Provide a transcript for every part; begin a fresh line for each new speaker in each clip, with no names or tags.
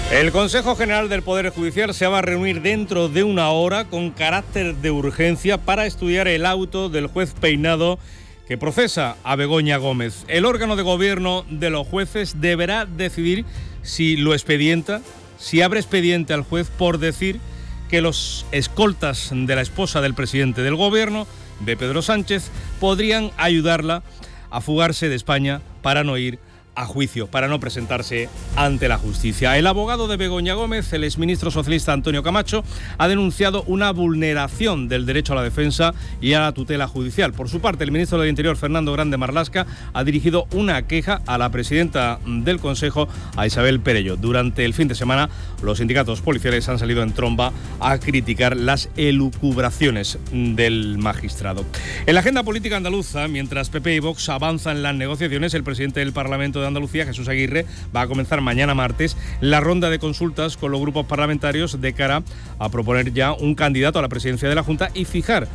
El Consejo General del Poder Judicial se va a reunir dentro de una hora con carácter de urgencia para estudiar el auto del juez Peinado que procesa a Begoña Gómez. El órgano de gobierno de los jueces deberá decidir si lo expedienta, si abre expediente al juez por decir que los escoltas de la esposa del presidente del gobierno, de Pedro Sánchez, podrían ayudarla a fugarse de España para no ir a juicio, para no presentarse ante la justicia. El abogado de Begoña Gómez, el exministro socialista Antonio Camacho, ha denunciado una vulneración del derecho a la defensa y a la tutela judicial. Por su parte, el ministro del Interior, Fernando Grande Marlaska, ha dirigido una queja a la presidenta del Consejo, a Isabel Perello. Durante el fin de semana, los sindicatos policiales han salido en tromba a criticar las elucubraciones del magistrado. En la agenda política andaluza, mientras PP y Vox avanzan en las negociaciones, el presidente del Parlamento de Andalucía, Jesús Aguirre, va a comenzar mañana martes la ronda de consultas con los grupos parlamentarios de cara a proponer ya un candidato a la presidencia de la Junta y fijar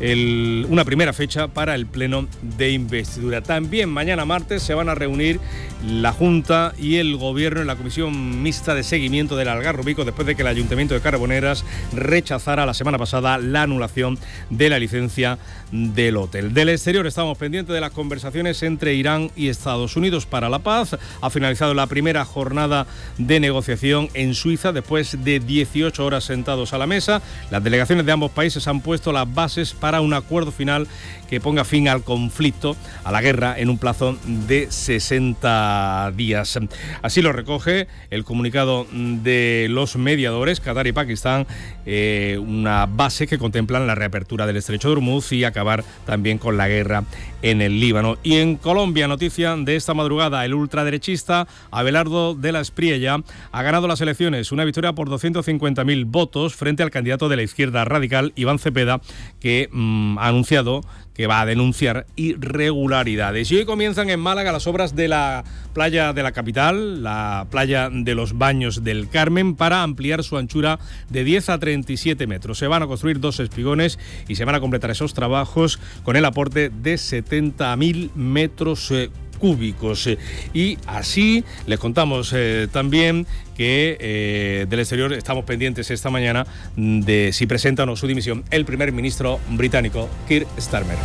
una primera fecha para el pleno de investidura. También mañana martes se van a reunir la Junta y el Gobierno en la comisión mixta de seguimiento del Algarrobico después de que el Ayuntamiento de Carboneras rechazara la semana pasada la anulación de la licencia del hotel. Del exterior estamos pendientes de las conversaciones entre Irán y Estados Unidos para la paz. Ha finalizado la primera jornada de negociación en Suiza después de 18 horas sentados a la mesa. Las delegaciones de ambos países han puesto las bases para un acuerdo final que ponga fin al conflicto, a la guerra, en un plazo de 60 días. Así lo recoge el comunicado de los mediadores, Qatar y Pakistán, una base que contemplan la reapertura del estrecho de Hormuz y acabar también con la guerra en el Líbano. Y en Colombia, noticia de esta madrugada, el ultraderechista Abelardo de la Espriella ha ganado las elecciones, una victoria por 250.000 votos frente al candidato de la izquierda radical, Iván Cepeda, que ha anunciado que va a denunciar irregularidades. Y hoy comienzan en Málaga las obras de la playa de la capital, la playa de los Baños del Carmen, para ampliar su anchura de 10 a 37 metros. Se van a construir 2 espigones y se van a completar esos trabajos con el aporte de 70.000 metros cúbicos. Y así les contamos también que del exterior estamos pendientes esta mañana de si presenta o no su dimisión el primer ministro británico, Keir Starmer.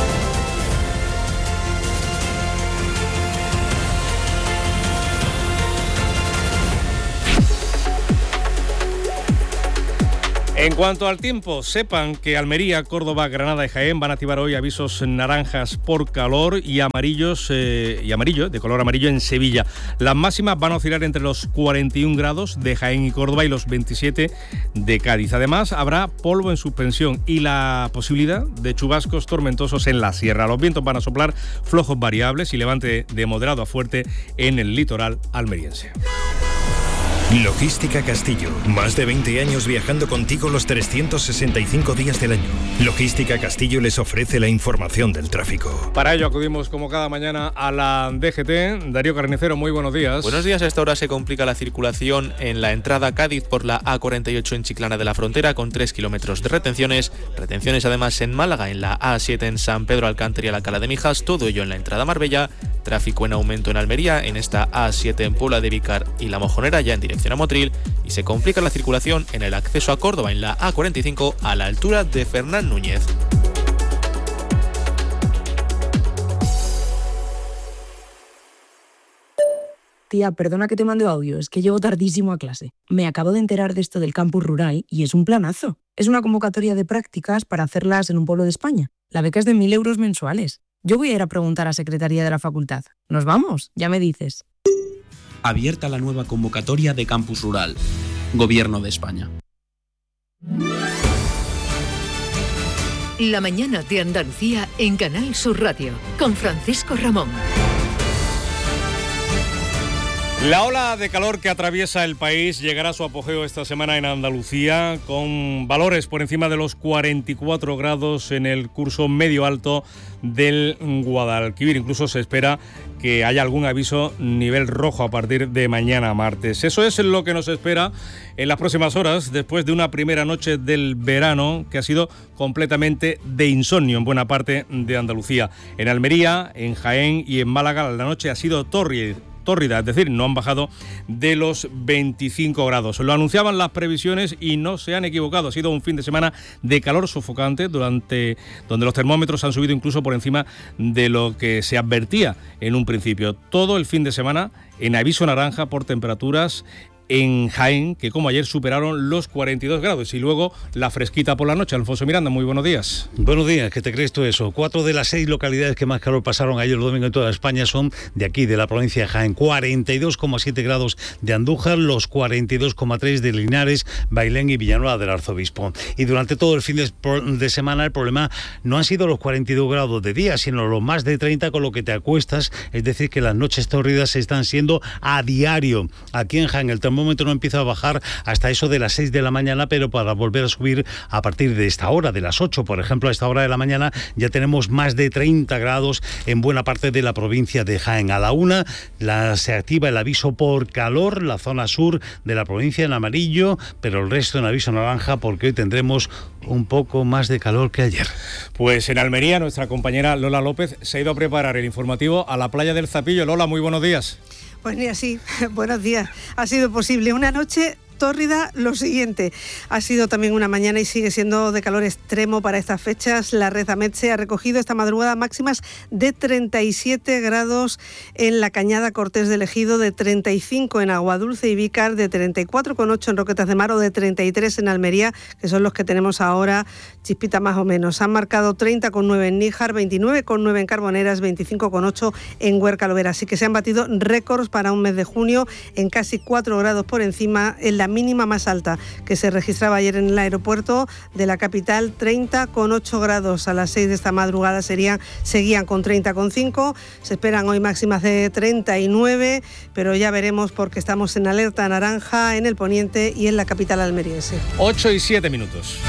En cuanto al tiempo, sepan que Almería, Córdoba, Granada y Jaén van a activar hoy avisos naranjas por calor y amarillo, de color amarillo en Sevilla. Las máximas van a oscilar entre los 41 grados de Jaén y Córdoba y los 27 de Cádiz. Además, habrá polvo en suspensión y la posibilidad de chubascos tormentosos en la sierra. Los vientos van a soplar flojos variables y levante de moderado a fuerte en el litoral almeriense.
Logística Castillo. Más de 20 años viajando contigo los 365 días del año. Logística Castillo les ofrece la información del tráfico.
Para ello acudimos como cada mañana a la DGT. Darío Carnicero, muy buenos días.
Buenos días. A esta hora se complica la circulación en la entrada a Cádiz por la A48 en Chiclana de la Frontera con 3 kilómetros de retenciones. Retenciones además en Málaga, en la A7 en San Pedro Alcántara y Alcalá de Mijas. Todo ello en la entrada a Marbella. Tráfico en aumento en Almería, en esta A7 en Puebla de Vícar y La Mojonera, ya en dirección a Motril, y se complica la circulación en el acceso a Córdoba en la A45 a la altura de Fernán Núñez.
Tía, perdona que te mande audio, es que llego tardísimo a clase. Me acabo de enterar de esto del campus rural y es un planazo. Es una convocatoria de prácticas para hacerlas en un pueblo de España. La beca es de 1.000 euros mensuales. Yo voy a ir a preguntar a Secretaría de la Facultad. ¿Nos vamos? Ya me dices.
Abierta la nueva convocatoria de Campus Rural. Gobierno de España.
La mañana de Andalucía en Canal Sur Radio, con Francisco Ramón.
La ola de calor que atraviesa el país llegará a su apogeo esta semana en Andalucía, con valores por encima de los 44 grados en el curso medio-alto del Guadalquivir. Incluso se espera que haya algún aviso nivel rojo a partir de mañana martes. Eso es lo que nos espera en las próximas horas, después de una primera noche del verano que ha sido completamente de insomnio en buena parte de Andalucía. En Almería, en Jaén y en Málaga la noche ha sido tórrida tórrida, es decir, no han bajado de los 25 grados. Lo anunciaban las previsiones y no se han equivocado. Ha sido un fin de semana de calor sofocante, donde los termómetros han subido incluso por encima de lo que se advertía en un principio. Todo el fin de semana en aviso naranja por temperaturas en Jaén, que como ayer superaron los 42 grados, y luego la fresquita por la noche. Alfonso Miranda, muy buenos días.
Buenos días, ¿qué te crees tú eso? 4 de las 6 localidades que más calor pasaron ayer domingo en toda España son de aquí, de la provincia de Jaén. 42,7 grados de Andújar, los 42,3 de Linares, Bailén y Villanueva del Arzobispo. Y durante todo el fin de semana el problema no han sido los 42 grados de día, sino los más de 30 con lo que te acuestas, es decir, que las noches tórridas están siendo a diario. Aquí en Jaén el termómetro no empieza a bajar hasta eso de las 6 de la mañana, pero para volver a subir a partir de esta hora, de las 8, por ejemplo, a esta hora de la mañana ya tenemos más de 30 grados en buena parte de la provincia de Jaén. A la 1 se activa el aviso por calor, la zona sur de la provincia en amarillo, pero el resto en aviso naranja, porque hoy tendremos un poco más de calor que ayer.
Pues en Almería nuestra compañera Lola López se ha ido a preparar el informativo a la playa del Zapillo. Lola, muy buenos días.
Pues ni así, buenos días. Ha sido posible una noche tórrida. Lo siguiente, ha sido también una mañana y sigue siendo de calor extremo para estas fechas. La Red Ametxe ha recogido esta madrugada máximas de 37 grados en la Cañada Cortés del Ejido, de 35 en Aguadulce y Vícar, de 34,8 en Roquetas de Mar o de 33 en Almería, que son los que tenemos ahora, chispita más o menos. Han marcado 30,9 en Níjar, 29,9 en Carboneras, 25,8 en Huerca Lovera. Así que se han batido récords para un mes de junio en casi 4 grados por encima en la mínima más alta que se registraba ayer en el aeropuerto de la capital, 30,8 grados a las 6 de esta madrugada seguían con 30,5, se esperan hoy máximas de 39, pero ya veremos porque estamos en alerta naranja en el poniente y en la capital almeriense.
8 y 7 minutos.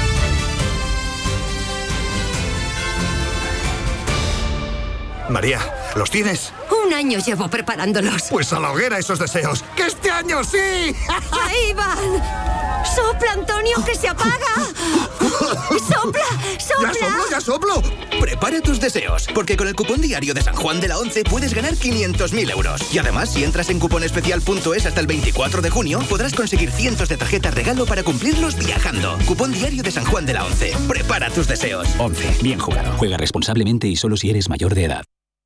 María, ¿los tienes?
Un año llevo preparándolos.
Pues a la hoguera esos deseos. ¡Que este año sí!
¡Ahí van! ¡Sopla, Antonio, que se apaga! ¡Sopla, sopla!
¡Ya soplo! Prepara tus deseos, porque con el cupón diario de San Juan de la Once puedes ganar 500.000 euros. Y además, si entras en cuponespecial.es hasta el 24 de junio, podrás conseguir cientos de tarjetas regalo para cumplirlos viajando. Cupón diario de San Juan de la Once. Prepara tus deseos.
11. Bien jugado. Juega responsablemente y solo si eres mayor de edad.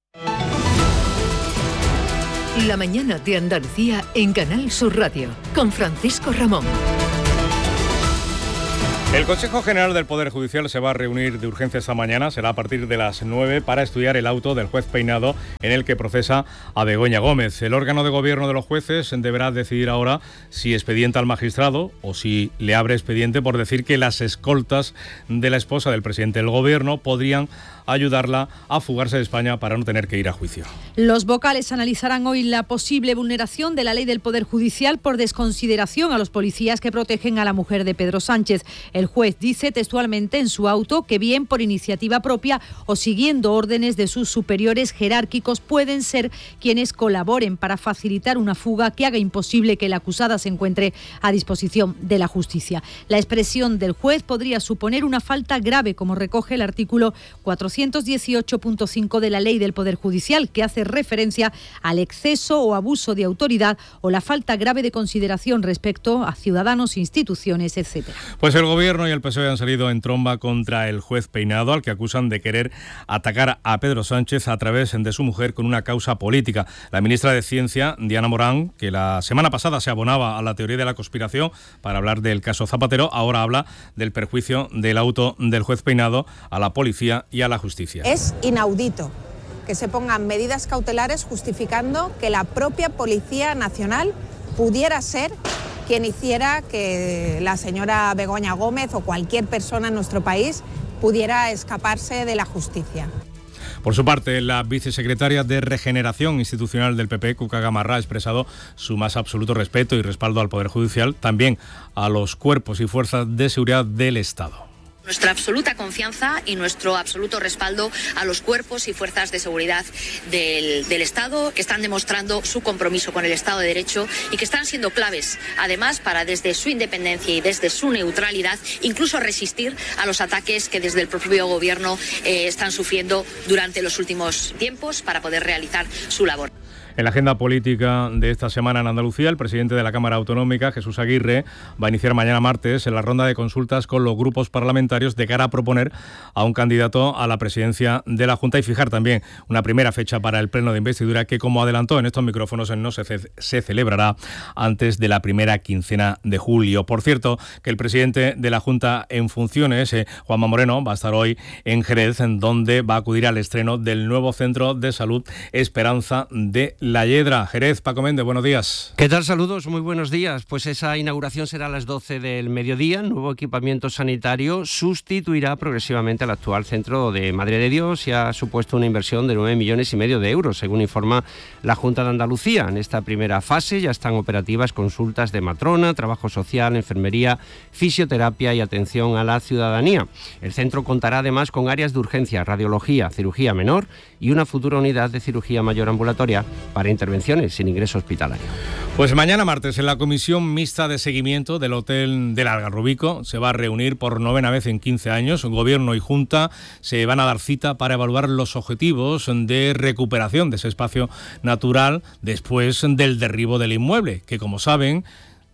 La mañana de Andalucía en Canal Sur Radio, con Francisco Ramón.
El Consejo General del Poder Judicial se va a reunir de urgencia esta mañana, será a partir de las 9, para estudiar el auto del juez Peinado en el que procesa a Begoña Gómez. El órgano de gobierno de los jueces deberá decidir ahora si expedienta al magistrado o si le abre expediente por decir que las escoltas de la esposa del presidente del gobierno podrían ayudarla a fugarse de España para no tener que ir a juicio.
Los vocales analizarán hoy la posible vulneración de la ley del Poder Judicial por desconsideración a los policías que protegen a la mujer de Pedro Sánchez. El juez dice textualmente en su auto que bien por iniciativa propia o siguiendo órdenes de sus superiores jerárquicos pueden ser quienes colaboren para facilitar una fuga que haga imposible que la acusada se encuentre a disposición de la justicia. La expresión del juez podría suponer una falta grave, como recoge el artículo 418.5 de la Ley del Poder Judicial, que hace referencia al exceso o abuso de autoridad o la falta grave de consideración respecto a ciudadanos, instituciones, etc.
Pues el Gobierno y el PSOE han salido en tromba contra el juez Peinado, al que acusan de querer atacar a Pedro Sánchez a través de su mujer con una causa política. La ministra de Ciencia, Diana Morán, que la semana pasada se abonaba a la teoría de la conspiración para hablar del caso Zapatero, ahora habla del perjuicio del auto del juez Peinado a la policía y a la justicia.
Es inaudito que se pongan medidas cautelares justificando que la propia Policía Nacional pudiera ser quien hiciera que la señora Begoña Gómez o cualquier persona en nuestro país pudiera escaparse de la justicia.
Por su parte, la vicesecretaria de Regeneración Institucional del PP, Cuca Gamarra, ha expresado su más absoluto respeto y respaldo al Poder Judicial, también a los cuerpos y fuerzas de seguridad del Estado.
Nuestra absoluta confianza y nuestro absoluto respaldo a los cuerpos y fuerzas de seguridad del Estado, que están demostrando su compromiso con el Estado de Derecho y que están siendo claves, además, para desde su independencia y desde su neutralidad, incluso resistir a los ataques que desde el propio Gobierno están sufriendo durante los últimos tiempos para poder realizar su labor.
En la agenda política de esta semana en Andalucía, el presidente de la Cámara Autonómica, Jesús Aguirre, va a iniciar mañana martes en la ronda de consultas con los grupos parlamentarios de cara a proponer a un candidato a la presidencia de la Junta y fijar también una primera fecha para el pleno de investidura que, como adelantó en estos micrófonos, no se celebrará antes de la primera quincena de julio. Por cierto, que el presidente de la Junta en funciones, Juanma Moreno, va a estar hoy en Jerez, en donde va a acudir al estreno del nuevo centro de salud Esperanza de La Yedra. Jerez, Paco Méndez, buenos días.
¿Qué tal? Saludos, muy buenos días. Pues esa inauguración será a las 12 del mediodía. El nuevo equipamiento sanitario sustituirá progresivamente al actual centro de Madre de Dios y ha supuesto una inversión de 9,5 millones de euros, según informa la Junta de Andalucía. En esta primera fase ya están operativas consultas de matrona, trabajo social, enfermería, fisioterapia y atención a la ciudadanía. El centro contará además con áreas de urgencia, radiología, cirugía menor y una futura unidad de cirugía mayor ambulatoria para intervenciones sin ingreso hospitalario.
Pues mañana martes en la Comisión Mixta de Seguimiento del Hotel del Algarrobico se va a reunir por 9ª vez en 15 años. Gobierno y Junta se van a dar cita para evaluar los objetivos de recuperación de ese espacio natural después del derribo del inmueble, que como saben,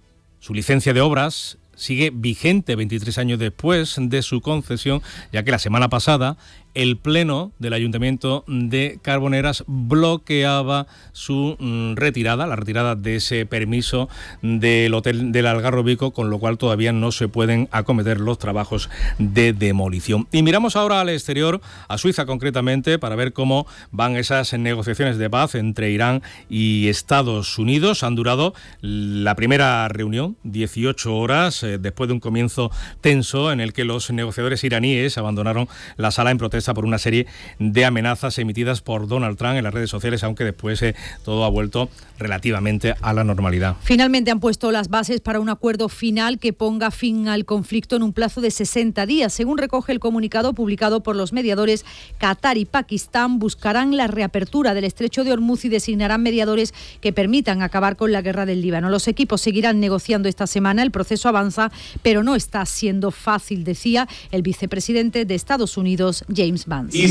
su licencia de obras sigue vigente 23 años después de su concesión, ya que la semana pasada el Pleno del Ayuntamiento de Carboneras bloqueaba su retirada, la retirada de ese permiso del Hotel del Algarrobico, con lo cual todavía no se pueden acometer los trabajos de demolición. Y miramos ahora al exterior, a Suiza concretamente, para ver cómo van esas negociaciones de paz entre Irán y Estados Unidos. Han durado la primera reunión 18 horas, después de un comienzo tenso en el que los negociadores iraníes abandonaron la sala en protesta por una serie de amenazas emitidas por Donald Trump en las redes sociales, aunque después todo ha vuelto relativamente a la normalidad.
Finalmente han puesto las bases para un acuerdo final que ponga fin al conflicto en un plazo de 60 días. Según recoge el comunicado publicado por los mediadores, Qatar y Pakistán buscarán la reapertura del estrecho de Hormuz y designarán mediadores que permitan acabar con la guerra del Líbano. Los equipos seguirán negociando esta semana. El proceso avanza, pero no está siendo fácil, decía el vicepresidente de Estados Unidos, James Vance.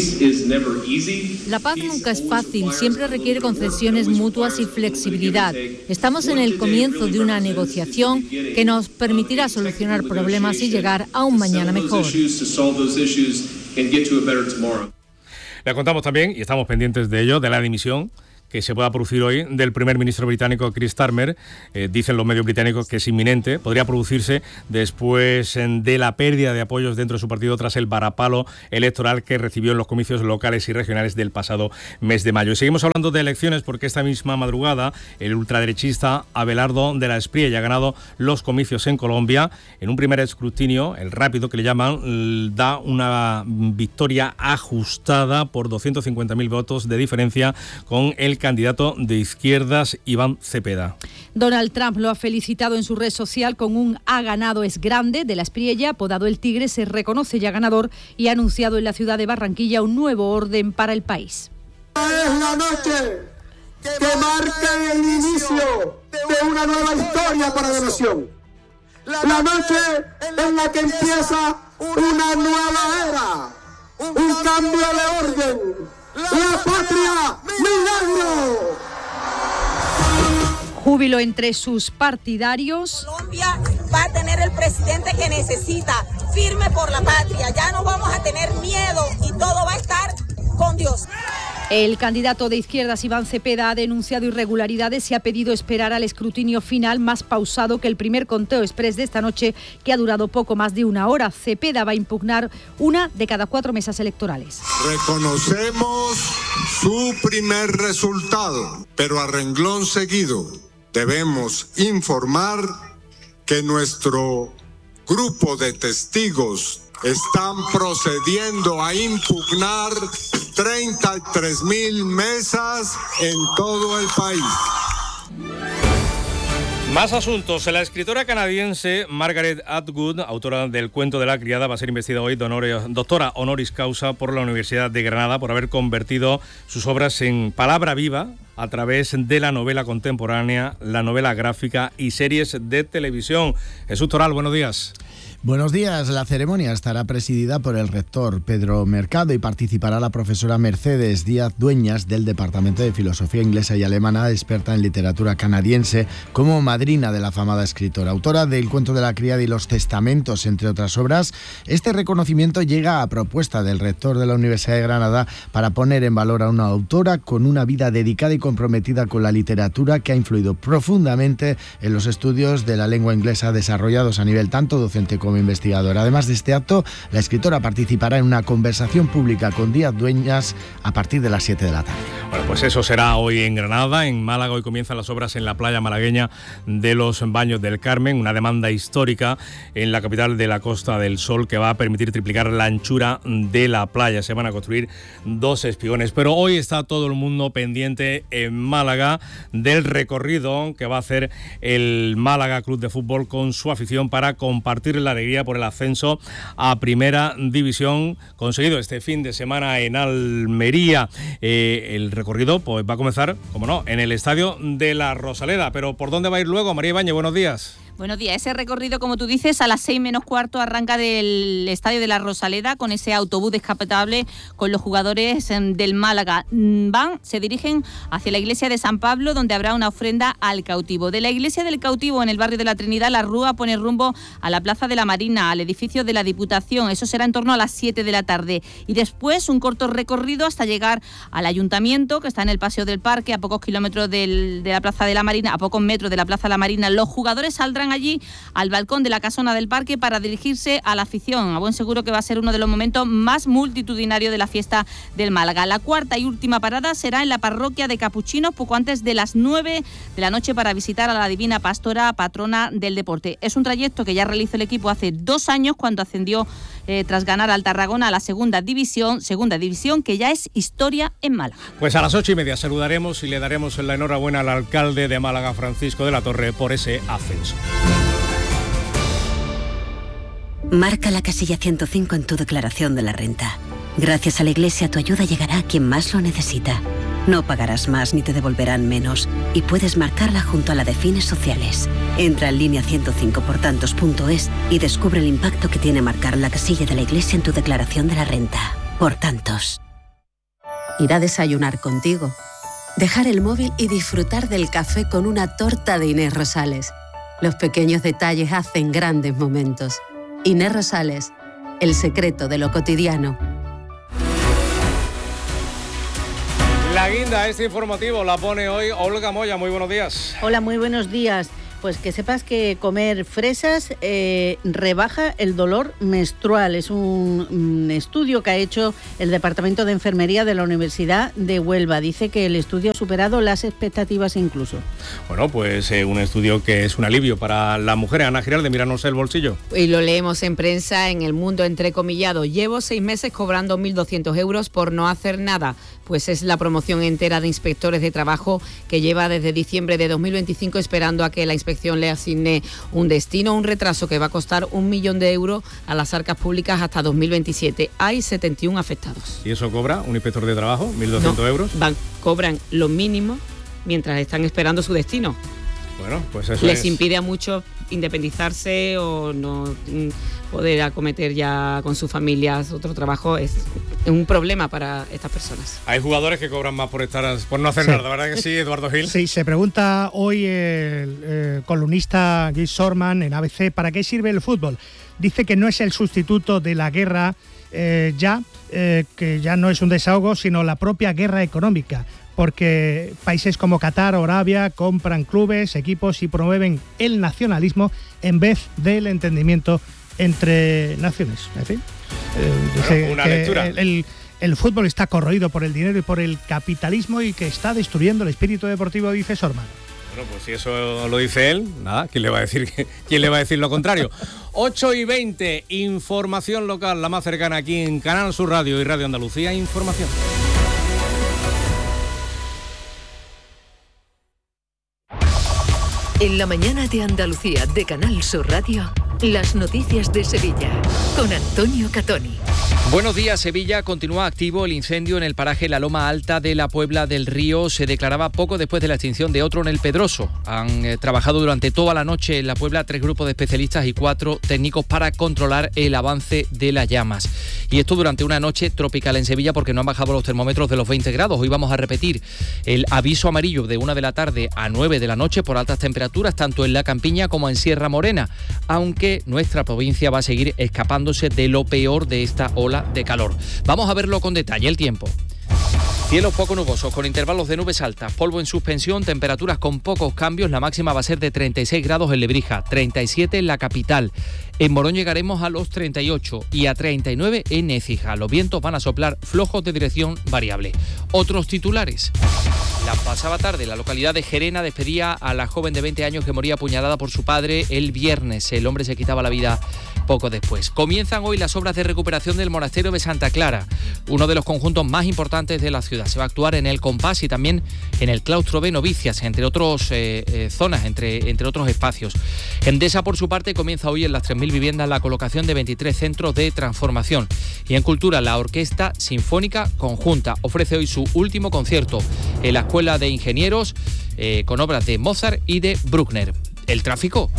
La paz nunca es fácil, siempre requiere concesiones mutuas y flexibilidad. Estamos en el comienzo de una negociación que nos permitirá solucionar problemas y llegar a un mañana mejor.
Le contamos también, y estamos pendientes de ello, de la dimisión que se pueda producir hoy del primer ministro británico Keir Starmer. Dicen los medios británicos que es inminente. Podría producirse después de la pérdida de apoyos dentro de su partido tras el varapalo electoral que recibió en los comicios locales y regionales del pasado mes de mayo. Y seguimos hablando de elecciones porque esta misma madrugada el ultraderechista Abelardo de la Espriella ha ganado los comicios en Colombia. En un primer escrutinio, el rápido que le llaman, da una victoria ajustada por 250.000 votos de diferencia con el candidato de izquierdas Iván Cepeda.
Donald Trump lo ha felicitado en su red social con un "ha ganado es grande" de la Espriella, apodado el Tigre, se reconoce ya ganador y ha anunciado en la ciudad de Barranquilla un nuevo orden para el país.
Es la noche que marca el inicio de una nueva historia para la nación. La noche en la que empieza una nueva era, un cambio de orden. ¡La patria, milagro!
Júbilo entre sus partidarios.
Colombia va a tener el presidente que necesita, firme por la patria. Ya no vamos a tener miedo y todo va a estar con Dios.
El candidato de izquierdas, Iván Cepeda, ha denunciado irregularidades y ha pedido esperar al escrutinio final más pausado que el primer conteo exprés de esta noche, que ha durado poco más de una hora. Cepeda va a impugnar una de cada 4 mesas electorales.
Reconocemos su primer resultado, pero a renglón seguido debemos informar que nuestro grupo de testigos están procediendo a impugnar 33.000 mesas en todo el país.
Más asuntos. La escritora canadiense Margaret Atwood, autora del Cuento de la criada, va a ser investigada hoy doctora honoris causa por la Universidad de Granada por haber convertido sus obras en palabra viva a través de la novela contemporánea, la novela gráfica y series de televisión. Jesús Toral, buenos días.
Buenos días. La ceremonia estará presidida por el rector Pedro Mercado y participará la profesora Mercedes Díaz Dueñas del Departamento de Filosofía Inglesa y Alemana, experta en literatura canadiense, como madrina de la afamada escritora. Autora del Cuento de la Criada y Los Testamentos, entre otras obras, este reconocimiento llega a propuesta del rector de la Universidad de Granada para poner en valor a una autora con una vida dedicada y comprometida con la literatura que ha influido profundamente en los estudios de la lengua inglesa desarrollados a nivel tanto docente como investigadora. Además de este acto, la escritora participará en una conversación pública con Díaz Dueñas a partir de las 7 de la tarde.
Bueno, pues eso será hoy en Granada. En Málaga hoy comienzan las obras en la playa malagueña de los Baños del Carmen, una demanda histórica en la capital de la Costa del Sol que va a permitir triplicar la anchura de la playa. Se van a construir 2 espiguones, pero hoy está todo el mundo pendiente en Málaga del recorrido que va a hacer el Málaga Club de Fútbol con su afición para compartir la alegría por el ascenso a Primera División conseguido este fin de semana en Almería. El recorrido pues va a comenzar, como no, en el estadio de la Rosaleda. Pero ¿por dónde va a ir luego? María Ibáñez, buenos días.
Buenos días. Ese recorrido, como tú dices, a las 6 menos cuarto arranca del Estadio de la Rosaleda con ese autobús descapotable con los jugadores del Málaga. Se dirigen hacia la iglesia de San Pablo, donde habrá una ofrenda al cautivo. De la iglesia del cautivo, en el barrio de la Trinidad, la rúa pone rumbo a la Plaza de la Marina, al edificio de la Diputación. Eso será en torno a las 7 de la tarde. Y después un corto recorrido hasta llegar al Ayuntamiento, que está en el Paseo del Parque, a pocos kilómetros de la Plaza de la Marina, a pocos metros de la Plaza de la Marina. Los jugadores saldrán allí al balcón de la casona del parque para dirigirse a la afición. A buen seguro que va a ser uno de los momentos más multitudinarios de la fiesta del Málaga. La cuarta y última parada será en la parroquia de Capuchinos, poco antes de las 9 de la noche, para visitar a la Divina Pastora, patrona del deporte. Es un trayecto que ya realizó el equipo hace 2 años cuando ascendió tras ganar al Tarragona a la segunda división que ya es historia en Málaga.
Pues a las 8:30 saludaremos y le daremos la enhorabuena al alcalde de Málaga, Francisco de la Torre, por ese ascenso.
Marca la casilla 105 en tu declaración de la renta. Gracias a la Iglesia, tu ayuda llegará a quien más lo necesita. No pagarás más ni te devolverán menos y puedes marcarla junto a la de fines sociales. Entra en línea 105portantos.es y descubre el impacto que tiene marcar la casilla de la Iglesia en tu declaración de la renta. Por tantos. Ir a desayunar contigo. Dejar el móvil y disfrutar del café con una torta de Inés Rosales. Los pequeños detalles hacen grandes momentos. Inés Rosales, el secreto de lo cotidiano.
La guinda, este informativo la pone hoy Olga Moya. Muy buenos días.
Hola, muy buenos días. Pues que sepas que comer fresas rebaja el dolor menstrual. Es un estudio que ha hecho el Departamento de Enfermería de la Universidad de Huelva. Dice que el estudio ha superado las expectativas incluso.
Bueno, pues un estudio que es un alivio para las mujeres. Ana Giralde, míranos el bolsillo.
Y lo leemos en prensa, en El Mundo entrecomillado. Llevo 6 meses cobrando 1.200 euros por no hacer nada. Pues es la promoción entera de inspectores de trabajo que lleva desde diciembre de 2025 esperando a que la inspección le asigne un destino, un retraso que va a costar 1 millón de euros a las arcas públicas hasta 2027. Hay 71 afectados.
¿Y eso cobra un inspector de trabajo? ¿1.200 euros?
Cobran lo mínimo mientras están esperando su destino.
Bueno, pues eso
les impide a muchos independizarse o no poder acometer ya con sus familias otro trabajo. Es un problema para estas personas.
Hay jugadores que cobran más por no hacer nada, ¿verdad que sí, Eduardo Gil?
Sí, se pregunta hoy el columnista Guy Sorman en ABC, ¿para qué sirve el fútbol? Dice que no es el sustituto de la guerra que ya no es un desahogo, sino la propia guerra económica, porque países como Qatar o Arabia compran clubes, equipos y promueven el nacionalismo en vez del entendimiento entre naciones. En fin, dice
una lectura.
El fútbol está corroído por el dinero y por el capitalismo y que está destruyendo el espíritu deportivo, dice Sorman.
Bueno, pues si eso lo dice él, nada, ¿quién le va a decir lo contrario? 8:20, información local, la más cercana aquí en Canal Sur Radio y Radio Andalucía Información.
En la mañana de Andalucía de Canal Sur Radio, las noticias de Sevilla, con Antonio Catoni.
Buenos días, Sevilla. Continúa activo el incendio en el paraje La Loma Alta de la Puebla del Río. Se declaraba poco después de la extinción de otro en el Pedroso. Han trabajado durante toda la noche en la Puebla 3 grupos de especialistas y 4 técnicos para controlar el avance de las llamas. Y esto durante una noche tropical en Sevilla, porque no han bajado los termómetros de los 20 grados. Hoy vamos a repetir el aviso amarillo de 1 de la tarde a 9 de la noche por altas temperaturas, tanto en La Campiña como en Sierra Morena, aunque nuestra provincia va a seguir escapándose de lo peor de esta ola de calor. Vamos a verlo con detalle. El tiempo. Cielos poco nubosos, con intervalos de nubes altas, polvo en suspensión, temperaturas con pocos cambios. La máxima va a ser de 36 grados en Lebrija, 37 en la capital. En Morón llegaremos a los 38 y a 39 en Écija. Los vientos van a soplar flojos de dirección variable. Otros titulares. La pasada tarde, la localidad de Gerena despedía a la joven de 20 años que moría apuñalada por su padre el viernes. El hombre se quitaba la vida poco después. Comienzan hoy las obras de recuperación del monasterio de Santa Clara, uno de los conjuntos más importantes de la ciudad. Se va a actuar en el Compás y también en el claustro de novicias, entre otras zonas, entre otros espacios. Endesa, por su parte, comienza hoy en las 3.000 viviendas la colocación de 23 centros de transformación. Y en cultura, la Orquesta Sinfónica Conjunta ofrece hoy su último concierto en la Escuela de Ingenieros con obras de Mozart y de Bruckner. El tráfico.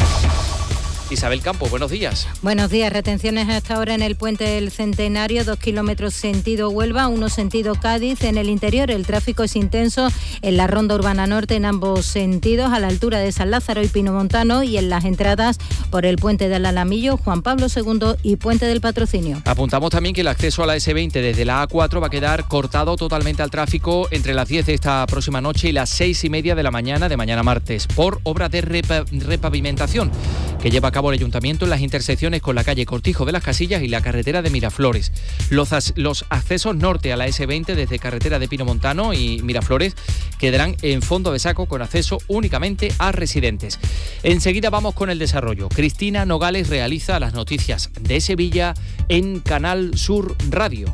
Isabel Campos, buenos días.
Buenos días. Retenciones hasta ahora en el Puente del Centenario, 2 kilómetros sentido Huelva, 1 sentido Cádiz. En el interior el tráfico es intenso en la Ronda Urbana Norte en ambos sentidos, a la altura de San Lázaro y Pinomontano, y en las entradas por el Puente del Alamillo, Juan Pablo II y Puente del Patrocinio.
Apuntamos también que el acceso a la S20 desde la A4 va a quedar cortado totalmente al tráfico entre las 10 de esta próxima noche y las 6:30 de la mañana de mañana martes, por obras de repavimentación que lleva a cabo el Ayuntamiento en las intersecciones con la calle Cortijo de las Casillas y la carretera de Miraflores. Los accesos norte a la S20 desde carretera de Pinomontano y Miraflores quedarán en fondo de saco, con acceso únicamente a residentes. Enseguida vamos con el desarrollo. Cristina Nogales realiza las noticias de Sevilla en Canal Sur Radio.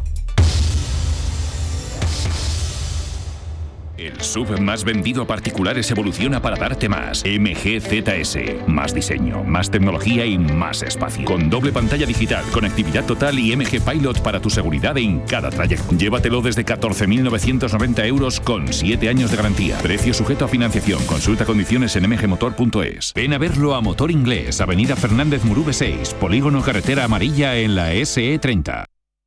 El SUV más vendido a particulares evoluciona para darte más. MG ZS. Más diseño, más tecnología y más espacio. Con doble pantalla digital, conectividad total y MG Pilot para tu seguridad en cada trayecto. Llévatelo desde 14.990 euros con 7 años de garantía. Precio sujeto a financiación. Consulta condiciones en mgmotor.es. Ven a verlo a Motor Inglés, Avenida Fernández Murube 6, Polígono Carretera Amarilla en la SE30.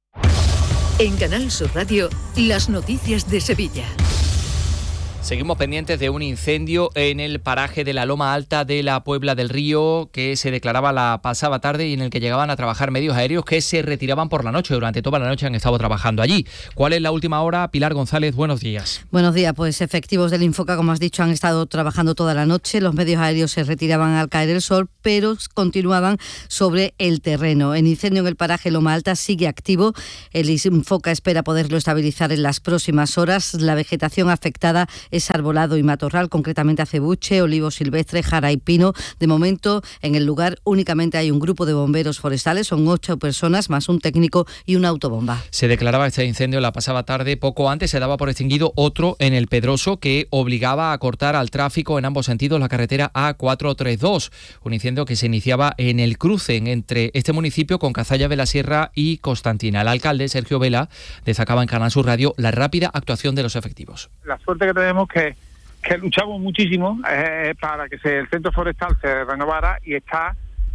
En Canal Sur Radio, las noticias de Sevilla.
Seguimos pendientes de un incendio en el paraje de la Loma Alta de la Puebla del Río que se declaraba la pasada tarde y en el que llegaban a trabajar medios aéreos que se retiraban por la noche. Durante toda la noche han estado trabajando allí. ¿Cuál es la última hora? Pilar González, buenos días.
Buenos días. Pues efectivos del Infoca, como has dicho, han estado trabajando toda la noche. Los medios aéreos se retiraban al caer el sol, pero continuaban sobre el terreno. El incendio en el paraje Loma Alta sigue activo. El Infoca espera poderlo estabilizar en las próximas horas. La vegetación afectada es arbolado y matorral, concretamente acebuche, olivo silvestre, jara y pino. De momento, en el lugar únicamente hay un grupo de bomberos forestales, son 8 personas, más un técnico y una autobomba.
Se declaraba este incendio la pasada tarde. Poco antes se daba por extinguido otro en el Pedroso que obligaba a cortar al tráfico en ambos sentidos la carretera A432. Un incendio que se iniciaba en el cruce entre este municipio con Cazalla de la Sierra y Constantina. El alcalde, Sergio Vela, destacaba en Canal Sur Radio la rápida actuación de los efectivos.
La suerte que tenemos que luchamos muchísimo para que el centro forestal se renovara, y está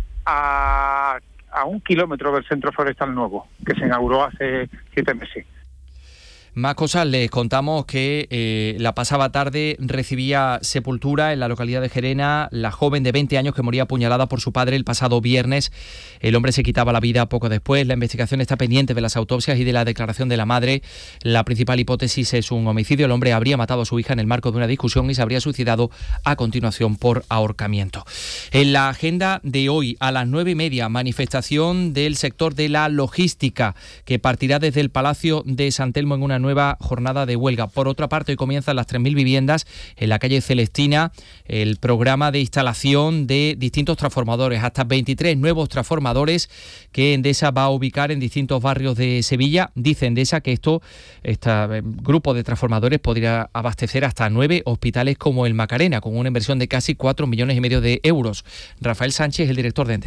a 1 kilómetro del centro forestal nuevo, que se inauguró hace 7 meses.
Más cosas, les contamos que la pasada tarde recibía sepultura en la localidad de Gerena la joven de 20 años que moría apuñalada por su padre el pasado viernes. El hombre se quitaba la vida poco después. La investigación está pendiente de las autopsias y de la declaración de la madre. La principal hipótesis es un homicidio. El hombre habría matado a su hija en el marco de una discusión y se habría suicidado a continuación por ahorcamiento. En la agenda de hoy, a las 9:30, manifestación del sector de la logística que partirá desde el Palacio de San Telmo en una nueva jornada de huelga. Por otra parte, hoy comienzan las 3.000 viviendas en la calle Celestina, el programa de instalación de distintos transformadores, hasta 23 nuevos transformadores que Endesa va a ubicar en distintos barrios de Sevilla. Dice Endesa que este grupo de transformadores podría abastecer hasta 9 hospitales como el Macarena, con una inversión de casi 4,5 millones de euros. Rafael Sánchez, el director de Endesa.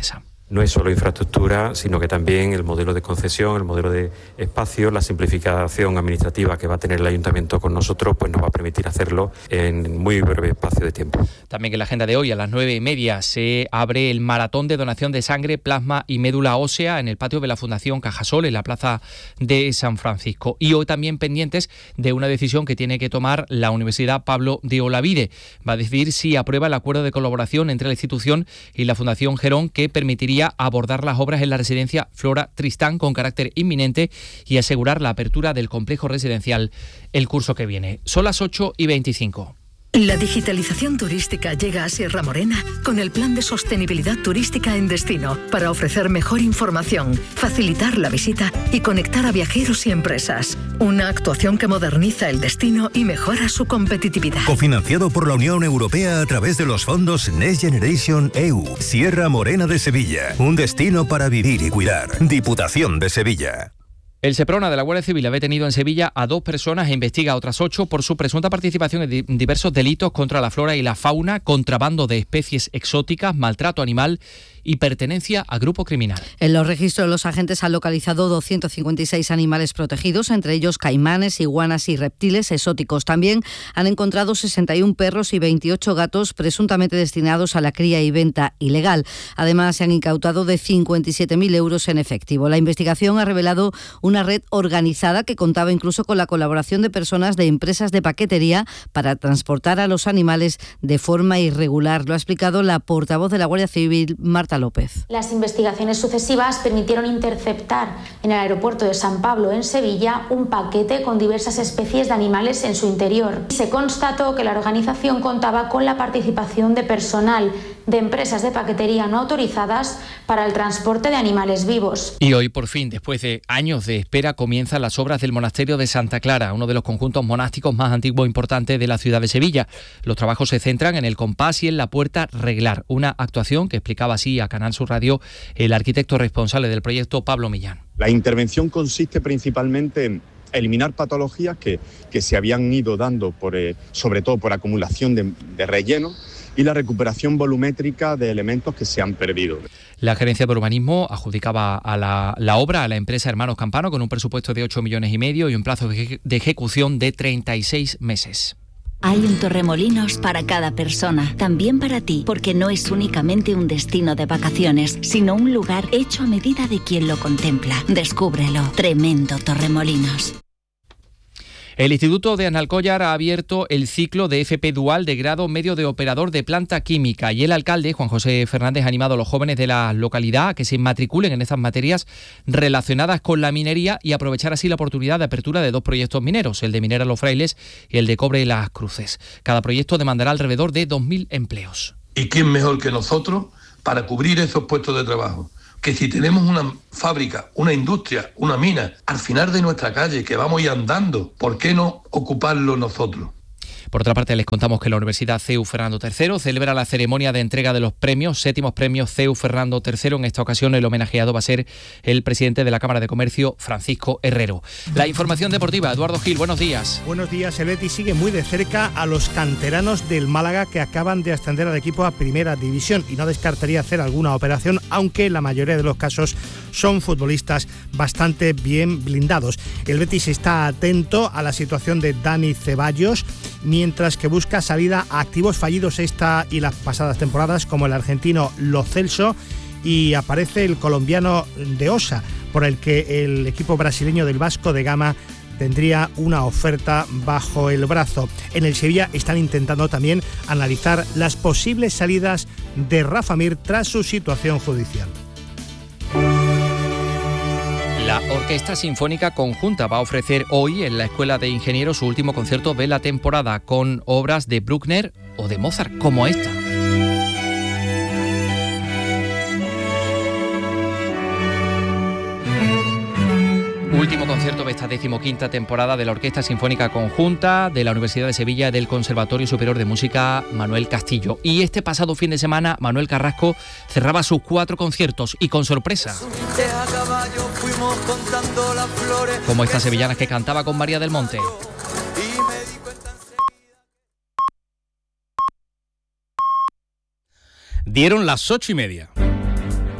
no es solo infraestructura, sino que también el modelo de concesión, el modelo de espacio, la simplificación administrativa que va a tener el ayuntamiento con nosotros, pues nos va a permitir hacerlo en muy breve espacio de tiempo.
También en la agenda de hoy, a las 9:30, se abre el maratón de donación de sangre, plasma y médula ósea en el patio de la Fundación Cajasol, en la plaza de San Francisco. Y hoy también pendientes de una decisión que tiene que tomar la Universidad Pablo de Olavide. Va a decidir si aprueba el acuerdo de colaboración entre la institución y la Fundación Gerón, que permitiría abordar las obras en la residencia Flora Tristán con carácter inminente y asegurar la apertura del complejo residencial el curso que viene. Son las 8:25.
La digitalización turística llega a Sierra Morena con el Plan de Sostenibilidad Turística en Destino para ofrecer mejor información, facilitar la visita y conectar a viajeros y empresas. Una actuación que moderniza el destino y mejora su competitividad.
Cofinanciado por la Unión Europea a través de los fondos Next Generation EU. Sierra Morena de Sevilla. Un destino para vivir y cuidar. Diputación de Sevilla.
El Seprona de la Guardia Civil ha detenido en Sevilla a 2 personas e investiga a otras 8 por su presunta participación en diversos delitos contra la flora y la fauna, contrabando de especies exóticas, maltrato animal y pertenencia a grupo criminal.
En los registros, los agentes han localizado 256 animales protegidos, entre ellos caimanes, iguanas y reptiles exóticos. También han encontrado 61 perros y 28 gatos presuntamente destinados a la cría y venta ilegal. Además, se han incautado de 57.000 euros en efectivo. La investigación ha revelado una red organizada que contaba incluso con la colaboración de personas de empresas de paquetería para transportar a los animales de forma irregular. Lo ha explicado la portavoz de la Guardia Civil, Marta López.
Las investigaciones sucesivas permitieron interceptar en el aeropuerto de San Pablo, en Sevilla, un paquete con diversas especies de animales en su interior. Se constató que la organización contaba con la participación de personal de empresas de paquetería no autorizadas para el transporte de animales vivos.
Y hoy, por fin, después de años de espera, comienzan las obras del monasterio de Santa Clara, uno de los conjuntos monásticos más antiguos e importantes de la ciudad de Sevilla. Los trabajos se centran en el compás y en la puerta reglar, una actuación que explicaba así a Canal Sur Radio el arquitecto responsable del proyecto, Pablo Millán.
La intervención consiste principalmente en eliminar patologías que se habían ido dando sobre todo por acumulación de relleno, y la recuperación volumétrica de elementos que se han perdido.
La Gerencia de Urbanismo adjudicaba a la obra a la empresa Hermanos Campano con un presupuesto de 8,5 millones y un plazo de ejecución de 36 meses.
Hay un Torremolinos para cada persona, también para ti, porque no es únicamente un destino de vacaciones, sino un lugar hecho a medida de quien lo contempla. Descúbrelo. Tremendo Torremolinos.
El Instituto de Analcóllar ha abierto el ciclo de FP Dual de grado medio de operador de planta química y el alcalde, Juan José Fernández, ha animado a los jóvenes de la localidad a que se matriculen en estas materias relacionadas con la minería y aprovechar así la oportunidad de apertura de 2 proyectos mineros, el de Minera Los Frailes y el de Cobre Las Cruces. Cada proyecto demandará alrededor de 2.000 empleos.
¿Y quién mejor que nosotros para cubrir esos puestos de trabajo? Que si tenemos una fábrica, una industria, una mina, al final de nuestra calle, que vamos a ir andando, ¿por qué no ocuparlo nosotros?
Por otra parte, les contamos que la Universidad CEU Fernando III celebra la ceremonia de entrega de los premios, 7º premio CEU Fernando III. En esta ocasión el homenajeado va a ser el presidente de la Cámara de Comercio, Francisco Herrero. La información deportiva, Eduardo Gil, buenos días.
Buenos días, el Betis sigue muy de cerca a los canteranos del Málaga que acaban de ascender al equipo a Primera División y no descartaría hacer alguna operación, aunque la mayoría de los casos son futbolistas bastante bien blindados. El Betis está atento a la situación de Dani Ceballos, mientras que busca salida a activos fallidos esta y las pasadas temporadas, como el argentino Lo Celso, y aparece el colombiano de Osa, por el que el equipo brasileño del Vasco de Gama tendría una oferta bajo el brazo. En el Sevilla están intentando también analizar las posibles salidas de Rafa Mir tras su situación judicial.
La Orquesta Sinfónica Conjunta va a ofrecer hoy en la Escuela de Ingenieros su último concierto de la temporada con obras de Bruckner o de Mozart, como esta. Último concierto de esta 15ª temporada de la Orquesta Sinfónica Conjunta de la Universidad de Sevilla y del Conservatorio Superior de Música Manuel Castillo. Y este pasado fin de semana Manuel Carrasco cerraba sus 4 conciertos y con sorpresa, como estas sevillanas que cantaba con María del Monte.
Dieron las 8:30.